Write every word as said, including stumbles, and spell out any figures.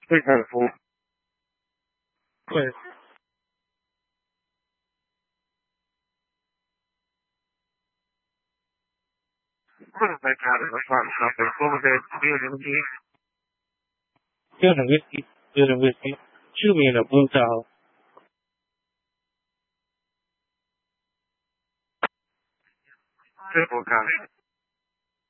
非常服。对。Quello per caso lo fanno per come beer and whiskey. Beer and whiskey, beer and whiskey. 著名的不知道。这不看。